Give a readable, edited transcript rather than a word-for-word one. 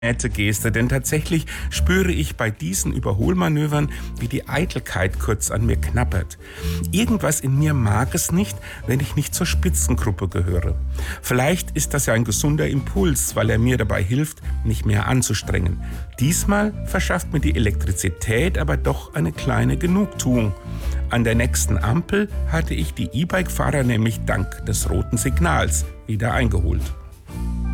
nette Geste, denn tatsächlich spüre ich bei diesen Überholmanövern, wie die Eitelkeit kurz an mir knabbert. Irgendwas in mir mag es nicht, wenn ich nicht zur Spitzengruppe gehöre. Vielleicht ist das ja ein gesunder Impuls, weil er mir dabei hilft, mich mehr anzustrengen. Diesmal verschafft mir die Elektrizität aber doch eine kleine Genugtuung. An der nächsten Ampel hatte ich die E-Bike-Fahrer nämlich dank des roten Signals wieder eingeholt.